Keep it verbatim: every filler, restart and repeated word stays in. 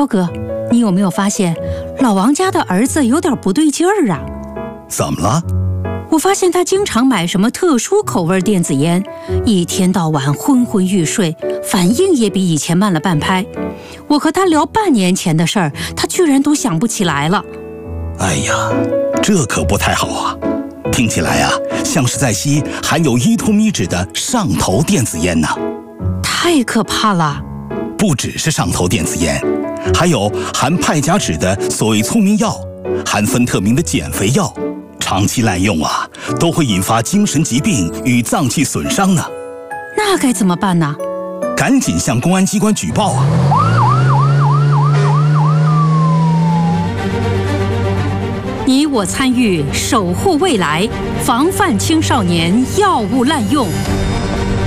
肖哥，你有没有发现老王家的儿子有点不对劲儿啊？ 怎么了？ 我发现他经常买什么特殊口味电子烟，一天到晚昏昏欲睡，反应也比以前慢了半拍。我和他聊半年前的事儿，他居然都想不起来了。 哎呀，这可不太好啊！听起来啊，像是在吸含有依托咪酯的上头电子烟呢。 太可怕了！ 不只是上头电子烟，还有含派甲酯的所谓聪明药，含芬特明的减肥药，长期滥用啊，都会引发精神疾病与脏器损伤呢。 那该怎么办呢？ 赶紧向公安机关举报啊！ 你我参与，守护未来，防范青少年药物滥用。